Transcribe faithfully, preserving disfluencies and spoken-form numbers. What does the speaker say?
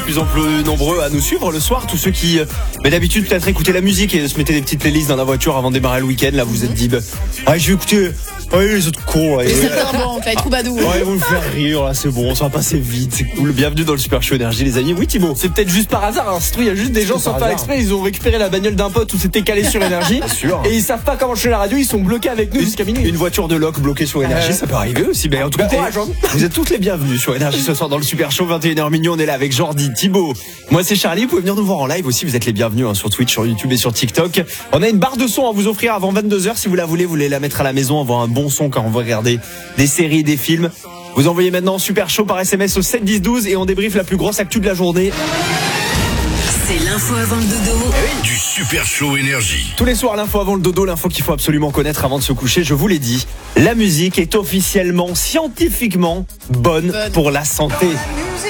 De plus en plus nombreux à nous suivre le soir, tous ceux qui mais d'habitude peut-être écoutaient la musique et se mettaient des petites playlists dans la voiture avant de démarrer le week-end. Là vous vous êtes dit bah, ah, je vais écouter ouais, les autres cons là, les saltimbanques, les troubadours. Ouais, ils vont me faire rire là, c'est bon, ça va passer vite, c'est cool. Bienvenue dans le Super Show Énergie les amis. Oui Thibaut, c'est peut-être juste par hasard, hein. C'est tout, il y a juste des gens sans faire exprès, ils ont récupéré la bagnole d'un pote où c'était calé sur Énergie et ils savent pas comment changer la radio, ils sont bloqués avec nous jusqu'à minuit. Une voiture de loc bloquée sur Énergie, euh... ça peut arriver aussi. Mais en tout cas, vous êtes toutes les bienvenues sur Énergie ce soir dans le Super Show. Vingt et une heures mignon, on est là avec Jordi, Thibaut. Moi c'est Charlie, vous pouvez venir nous voir en live aussi, vous êtes les bienvenus hein, sur Twitch, sur YouTube et sur TikTok. On a une barre de son à vous offrir avant vingt-deux heures si vous la voulez, vous voulez la mettre à la maison, avoir un bon son quand on va regarder des séries, des films. Vous envoyez maintenant Super Show par S M S au sept dix douze et on débriefe la plus grosse actu de la journée. C'est l'info avant le dodo. Oui. Du Super Show Énergie. Tous les soirs, l'info avant le dodo, l'info qu'il faut absolument connaître avant de se coucher. Je vous l'ai dit, la musique est officiellement, scientifiquement bonne, bonne. pour la santé.